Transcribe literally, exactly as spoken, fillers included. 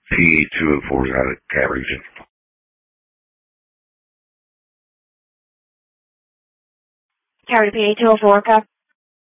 P two oh four is out of cat region. Carrier P A two oh four, Cap.